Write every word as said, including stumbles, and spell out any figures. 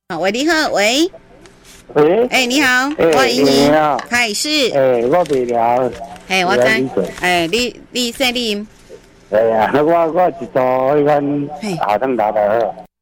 啊，喂，你好，喂， 喂， 哎、你好， 哎我英英， 你好嗨，是， 诶、我袂了， 哎、我知， 我理解。 哎、你你姓李， 哎呀，我我一组迄款嘿。 下当拿来好。